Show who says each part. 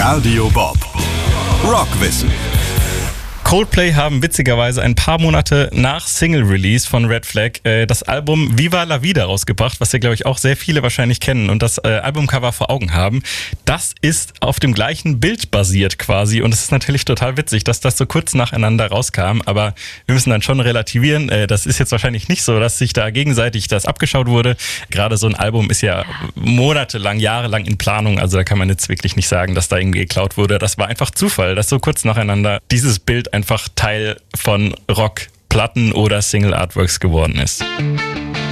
Speaker 1: Radio Bob. Rockwissen.
Speaker 2: Coldplay haben witzigerweise ein paar Monate nach Single-Release von Red Flag das Album Viva la Vida rausgebracht, was ja, glaube ich, auch sehr viele wahrscheinlich kennen und das Albumcover vor Augen haben. Das ist auf dem gleichen Bild basiert quasi und es ist natürlich total witzig, dass das so kurz nacheinander rauskam, aber wir müssen dann schon relativieren. Das ist jetzt wahrscheinlich nicht so, dass sich da gegenseitig das abgeschaut wurde. Gerade so ein Album ist ja monatelang, jahrelang in Planung, also da kann man jetzt wirklich nicht sagen, dass da irgendwie geklaut wurde. Das war einfach Zufall, dass so kurz nacheinander dieses Bild einfach Teil von Rockplatten oder Single-Artworks geworden ist.